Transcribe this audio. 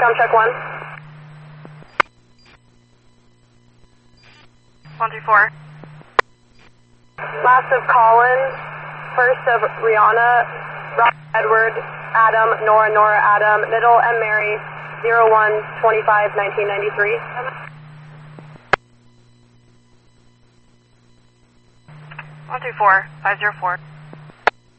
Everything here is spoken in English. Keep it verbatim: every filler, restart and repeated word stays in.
Intercom check one. one three four. Last of Colin, first of Rihanna, Rob, Edward, Adam, Nora, Nora, Adam, middle, and Mary, zero one twenty-five nineteen ninety-three. one three four, five zero four.